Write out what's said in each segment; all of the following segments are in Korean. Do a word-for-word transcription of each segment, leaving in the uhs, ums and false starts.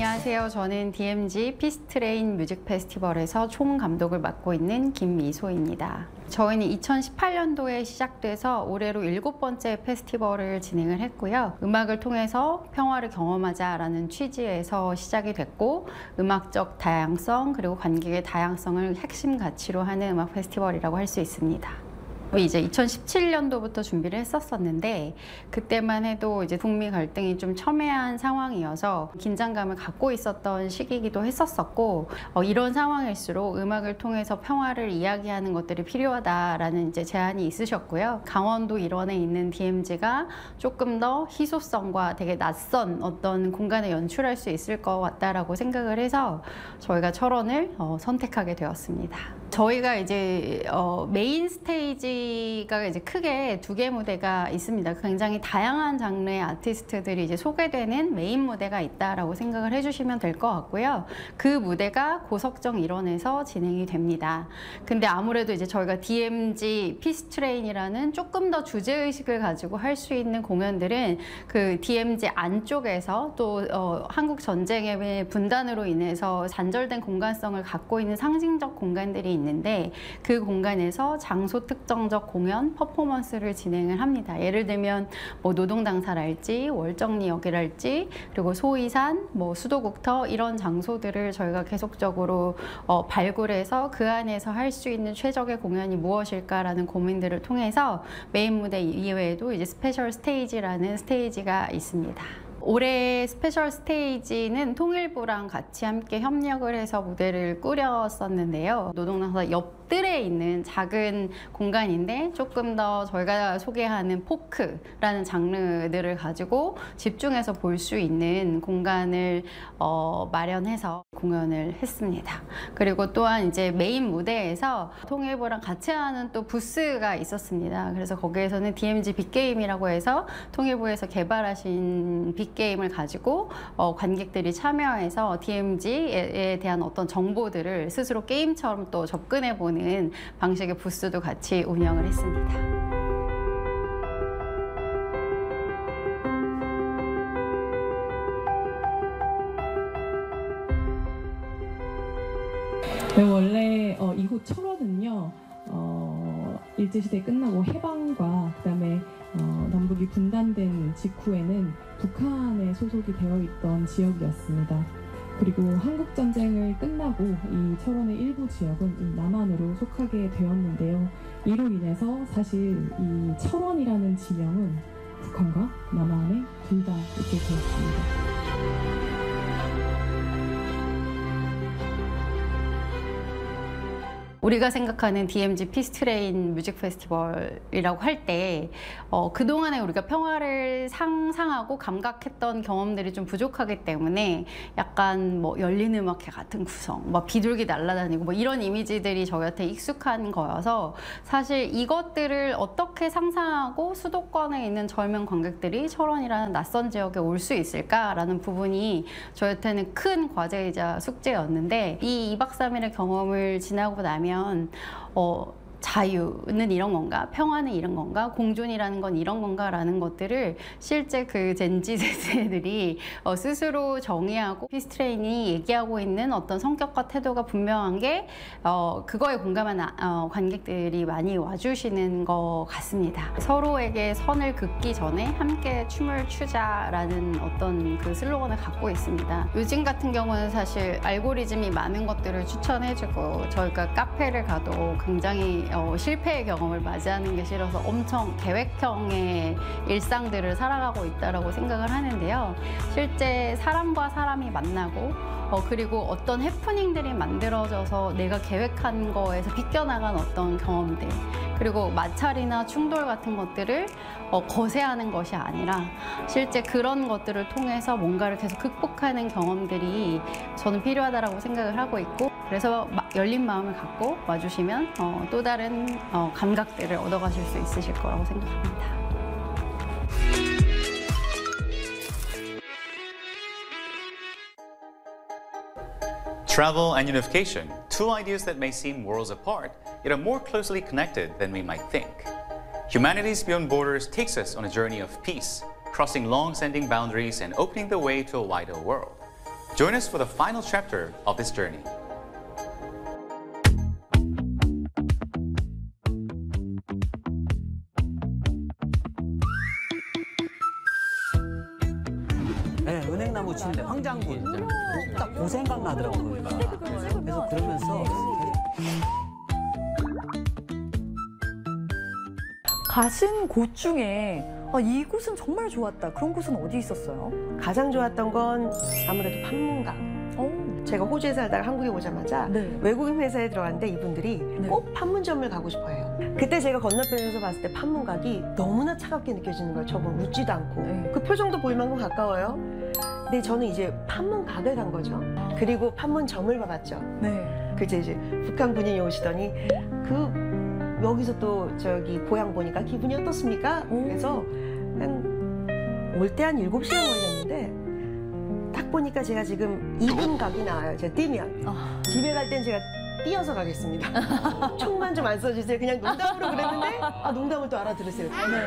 안녕하세요. 저는 디엠지 피스트레인 뮤직 페스티벌에서 총감독을 맡고 있는 김미소입니다. 저희는 이천십팔 년도에 시작돼서 올해로 일곱 번째 페스티벌을 진행을 했고요. 음악을 통해서 평화를 경험하자라는 취지에서 시작이 됐고, 음악적 다양성 그리고 관객의 다양성을 핵심 가치로 하는 음악 페스티벌이라고 할 수 있습니다. 이제 이천십칠 년도부터 준비를 했었었는데, 그때만 해도 이제 북미 갈등이 좀 첨예한 상황이어서 긴장감을 갖고 있었던 시기이기도 했었었고, 어, 이런 상황일수록 음악을 통해서 평화를 이야기하는 것들이 필요하다라는 이제 제안이 있으셨고요. 강원도 일원에 있는 디엠지가 조금 더 희소성과 되게 낯선 어떤 공간을 연출할 수 있을 것 같다라고 생각을 해서 저희가 철원을 어, 선택하게 되었습니다. 저희가 이제 어, 메인 스테이지가 이제 크게 두 개 무대가 있습니다. 굉장히 다양한 장르의 아티스트들이 이제 소개되는 메인 무대가 있다라고 생각을 해주시면 될 것 같고요. 그 무대가 고석정 일원에서 진행이 됩니다. 근데 아무래도 이제 저희가 디엠지 피스트레인이라는 조금 더 주제의식을 가지고 할 수 있는 공연들은 그 디엠지 안쪽에서 또 어, 한국 전쟁의 분단으로 인해서 단절된 공간성을 갖고 있는 상징적 공간들이 있는데, 그 공간에서 장소 특정적 공연, 퍼포먼스를 진행을 합니다. 예를 들면 뭐 노동당사랄지 월정리역이랄지 그리고 소이산, 뭐 수도국터 이런 장소들을 저희가 계속적으로 어, 발굴해서 그 안에서 할 수 있는 최적의 공연이 무엇일까라는 고민들을 통해서 메인 무대 이외에도 이제 스페셜 스테이지라는 스테이지가 있습니다. 올해 스페셜 스테이지는 통일부랑 같이 함께 협력을 해서 무대를 꾸렸었는데요. 노동당사 옆들에 있는 작은 공간인데 조금 더 저희가 소개하는 포크라는 장르들을 가지고 집중해서 볼 수 있는 공간을 어, 마련해서 공연을 했습니다. 그리고 또한 이제 메인 무대에서 통일부랑 같이 하는 또 부스가 있었습니다. 그래서 거기에서는 디엠지 빅게임이라고 해서 통일부에서 개발하신 빅 게임을 가지고 어, 관객들이 참여해서 디엠지에 대한 어떤 정보들을 스스로 게임처럼 또 접근해보는 방식의 부스도 같이 운영을 했습니다. 네, 원래 어, 이곳 철원은요, 어, 일제시대 끝나고 해방과 그 다음에 어, 남북이 분단된 직후에는 북한에 소속이 되어 있던 지역이었습니다. 그리고 한국전쟁을 끝나고 이 철원의 일부 지역은 이 남한으로 속하게 되었는데요. 이로 인해서 사실 이 철원이라는 지명은 북한과 남한에 둘 다 있게 되었습니다. 우리가 생각하는 디엠지 피스트레인 뮤직 페스티벌이라고 할 때 어, 그동안에 우리가 평화를 상상하고 감각했던 경험들이 좀 부족하기 때문에 약간 뭐 열린 음악회 같은 구성, 뭐 비둘기 날아다니고 뭐 이런 이미지들이 저희한테 익숙한 거여서, 사실 이것들을 어떻게 상상하고 수도권에 있는 젊은 관객들이 철원이라는 낯선 지역에 올 수 있을까라는 부분이 저희한테는 큰 과제이자 숙제였는데, 이 이 박 삼 일의 경험을 지나고 나면 어, 자유는 이런 건가? 평화는 이런 건가? 공존이라는 건 이런 건가? 라는 것들을 실제 그 젠지 세대들이 어, 스스로 정의하고, 피스트레인이 얘기하고 있는 어떤 성격과 태도가 분명한 게 어, 그거에 공감한 어, 관객들이 많이 와주시는 것 같습니다. 서로에게 선을 긋기 전에 함께 춤을 추자라는 어떤 그 슬로건을 갖고 있습니다. 요즘 같은 경우는 사실 알고리즘이 많은 것들을 추천해주고, 저희가 카페를 가도 굉장히 어, 실패의 경험을 맞이하는 게 싫어서 엄청 계획형의 일상들을 살아가고 있다고 생각을 하는데요. 실제 사람과 사람이 만나고 어, 그리고 어떤 해프닝들이 만들어져서 내가 계획한 거에서 비껴나간 어떤 경험들, 그리고 마찰이나 충돌 같은 것들을 어, 거세하는 것이 아니라 실제 그런 것들을 통해서 뭔가를 계속 극복하는 경험들이 저는 필요하다고 생각을 하고 있고, 그래서 열린 마음을 갖고 와주시면 어, 또 다른 어, 감각들을 얻어가실 수 있으실 거라고 생각합니다. Travel and unification, two ideas that may seem worlds apart, yet are more closely connected than we might think. Humanities Beyond Borders takes us on a journey of peace, crossing long-standing boundaries and opening the way to a wider world. Join us for the final chapter of this journey. 네, 은행나무 침대, 황장군. 딱 그 생각 나더라고요. 그래서 그러면서 가신 곳 중에 아, 이곳은 정말 좋았다. 그런 곳은 어디 있었어요? 가장 좋았던 건 아무래도 판문각. 어, 제가 호주에 살다가 한국에 오자마자 네. 외국인 회사에 들어갔는데 이분들이 네. 꼭 판문점을 가고 싶어 해요. 그때 제가 건너편에서 봤을 때 판문각이 너무나 차갑게 느껴지는 거예요. 저뭐 묻지도 않고. 네. 그 표정도 보일 만큼 가까워요. 근데 저는 이제 판문각을 간 거죠. 그리고 판문점을 봐봤죠. 네. 그제 이제 북한 군인이 오시더니 그 여기서 또 저기 고향 보니까 기분이 어떻습니까? 오. 그래서 한 올 때 한 일곱 시간 걸렸는데 딱 보니까 제가 지금 이 분 각이 나와요. 제가 뛰면. 아, 집에 갈 땐 제가 뛰어서 가겠습니다. 총만 좀 안 써주세요. 그냥 농담으로 그랬는데 아 농담을 또 알아들으세요.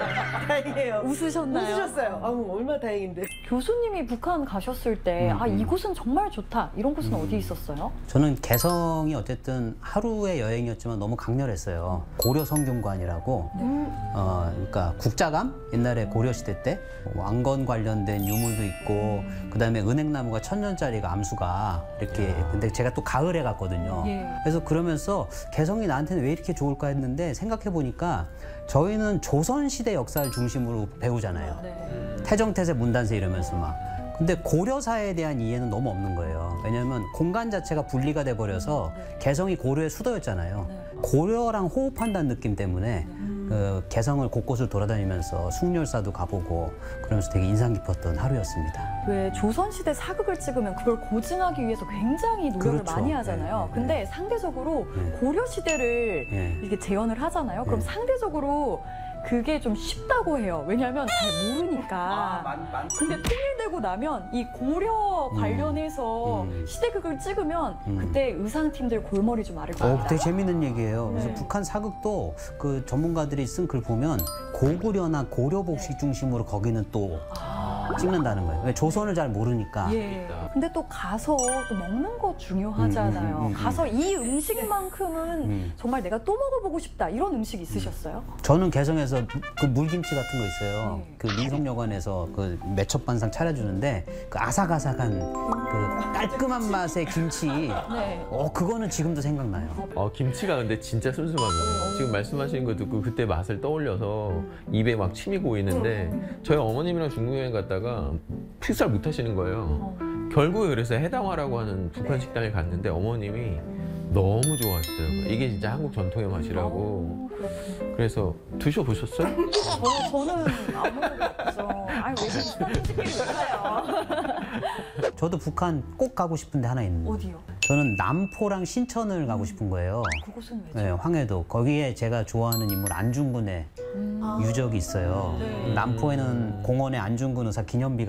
다행이에요. 웃으셨나요? 웃으셨어요. 아우 얼마나 다행인데. 교수님이 북한 가셨을 때 음, 아, 음. 이곳은 정말 좋다. 이런 곳은 어디 있었어요? 저는 개성이 어쨌든 하루의 여행이었지만 너무 강렬했어요. 고려 성균관이라고 어, 그러니까 국자감 옛날에 고려 시대 때 왕건 관련된 유물도 있고 그다음에 은행나무가 천년짜리가 암수가 이렇게 근데 제가 또 가을에 갔거든요. 예. 그래서 그러면서 개성이 나한테는 왜 이렇게 좋을까 했는데 생각해 보니까 저희는 조선 시대 역사를 중심으로 배우잖아요. 네. 태정태세 문단세 이러면서 막. 근데 고려사에 대한 이해는 너무 없는 거예요. 왜냐하면 공간 자체가 분리가 돼 버려서 개성이 고려의 수도였잖아요. 고려랑 호흡한다는 느낌 때문에 그 개성을 곳곳을 돌아다니면서 숭렬사도 가보고 그러면서 되게 인상 깊었던 하루였습니다. 왜 조선시대 사극을 찍으면 그걸 고증하기 위해서 굉장히 노력을 그렇죠. 많이 하잖아요. 네, 네, 근데 상대적으로 네. 고려시대를 예. 이렇게 재현을 하잖아요. 그럼 네. 상대적으로 그게 좀 쉽다고 해요. 왜냐하면 잘 모르니까. 근데 통일되고 나면 이 고려 음. 관련해서 음. 시대극을 찍으면 음. 그때 의상팀들 골머리 좀 앓을 어, 겁니다. 되게 재밌는 얘기예요. 그래서 네. 북한 사극도 그 전문가들이 쓴 글 보면 고구려나 고려 복식 중심으로 거기는 또 찍는다는 거예요. 왜 조선을 잘 모르니까. 예. 근데 또 가서 또 먹는 거 중요하잖아요. 음, 음, 음, 음, 음. 가서 이 음식만큼은 음. 정말 내가 또 먹어보고 싶다. 이런 음식 있으셨어요? 저는 개성에서 그 물김치 같은 거 있어요. 네. 그 민속여관에서 그 매첩반상 차려주는데 그 아삭아삭한 그 깔끔한 맛의 김치. 네. 어 그거는 지금도 생각나요. 어, 김치가 근데 진짜 슴슴하거든요. 지금 말씀하시는 거 듣고 그때 맛을 떠올려서 입에 막 침이 고이는데 저희 어머님이랑 중국 여행 갔다가 식사를 못 하시는 거예요. 결국에 그래서 해당화라고 하는 북한 식당에 갔는데 어머님이 너무 좋아하시더라고요. 이게 진짜 한국 전통의 맛이라고. 그래서 드셔보셨어요? 저, 저는 안 먹어봤죠. 아니, 왜 시키를 왜요? 저도 북한 꼭 가고 싶은 데 하나 있는데. 어디요? 저는 남포랑 신천을 가고 싶은 거예요. 그곳은 왜죠? 네, 황해도. 거기에 제가 좋아하는 인물 안중근의 유적이 있어요. 네. 남포에는 공원에 안중근 의사 기념비가